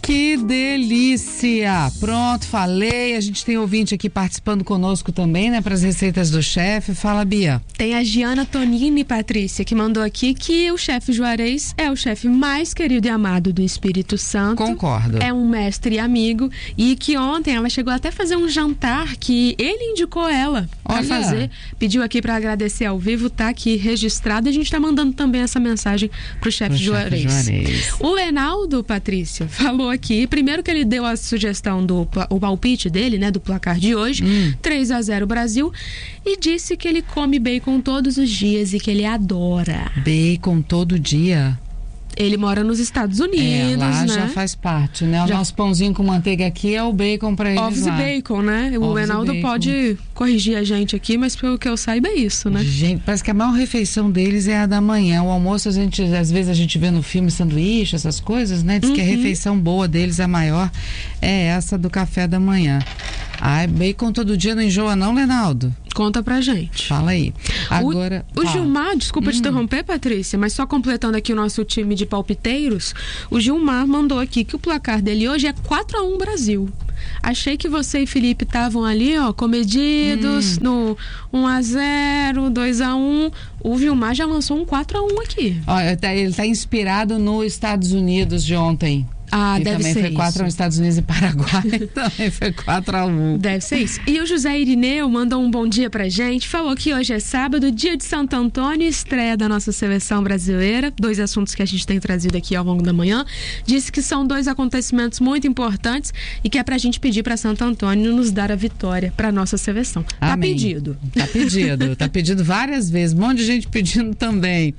Que delícia! Pronto, falei. A gente tem ouvinte aqui participando conosco também, né? Para as receitas do chefe. Fala, Bia. Tem a Giana Tonini, Patrícia, que mandou aqui que o chefe Juarez é o chefe mais querido e amado do Espírito Santo. Concordo. É um mestre e amigo. E que ontem ela chegou até a fazer um jantar que ele indicou ela para fazer. Pediu aqui para agradecer ao vivo, tá aqui registrado. E a gente tá mandando também essa mensagem pro chefe Juarez. O Lenaldo, Patrícia, falou aqui, primeiro que ele deu a sugestão o palpite dele, né, do placar de hoje, 3-0 Brasil, e disse que ele come bacon todos os dias e que ele adora. Bacon todo dia? Ele mora nos Estados Unidos, lá né? Já faz parte, né? O nosso pãozinho com manteiga aqui é o bacon pra eles Ovos lá. e bacon, né? O Reinaldo pode corrigir a gente aqui, mas pelo que eu saiba é isso, né? Gente, parece que a maior refeição deles é a da manhã. O almoço, às vezes a gente vê no filme sanduíche, essas coisas, né? Diz que a refeição boa deles, a maior, é essa do café da manhã. Ai, bacon todo dia não enjoa não, Reinaldo? Conta pra gente. Fala aí. Agora, o Gilmar, desculpa te interromper, Patrícia, mas só completando aqui o nosso time de palpiteiros, o Gilmar mandou aqui que o placar dele hoje é 4-1 Brasil. Achei que você e Felipe estavam ali, ó, comedidos, no 1-0, 2-1. O Gilmar já lançou um 4-1 aqui. Ó, ele tá inspirado no Estados Unidos de ontem. Ah, e deve também ser foi 4 isso. nos Estados Unidos e Paraguai, também foi 4-1. Deve ser isso. E o José Irineu mandou um bom dia pra gente, falou que hoje é sábado, dia de Santo Antônio, estreia da nossa seleção brasileira, 2 assuntos que a gente tem trazido aqui ao longo da manhã. Disse que são 2 acontecimentos muito importantes e que é pra gente pedir pra Santo Antônio nos dar a vitória pra nossa seleção. Tá Amém. pedido. Tá pedido várias vezes, um monte de gente pedindo também.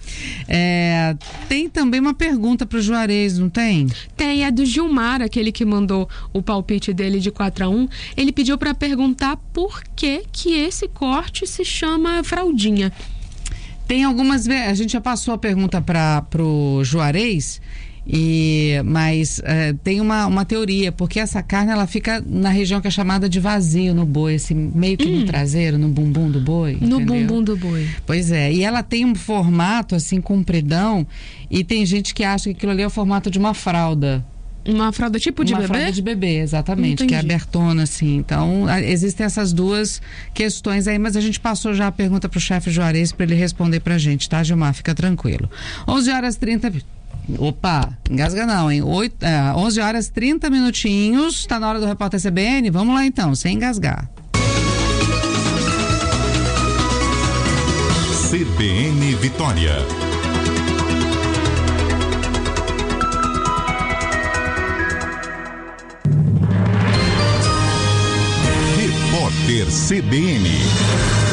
Tem também uma pergunta pro Juarez, não tem? Tem, é do Gilmar, aquele que mandou o palpite dele de 4-1. Ele pediu para perguntar por que esse corte se chama fraldinha. Tem algumas vezes, a gente já passou a pergunta pro Juarez, mas tem uma teoria, porque essa carne ela fica na região que é chamada de vazio no boi, assim, meio que no traseiro, no bumbum do boi. No entendeu? bumbum do boi. Pois é, e ela tem um formato assim compridão, e tem gente que acha que aquilo ali é o formato de uma fralda. Uma fralda tipo de bebê? Uma fralda de bebê, exatamente. Entendi. Que é abertona, assim. Então, existem essas duas questões aí, mas a gente passou já a pergunta pro chefe Juarez para ele responder pra gente, tá, Gilmar? Fica tranquilo. 11h30... Opa, engasga não, hein? 11h30 minutinhos, tá na hora do Repórter CBN? Vamos lá então, sem engasgar. CBN Vitória. Repórter CBN.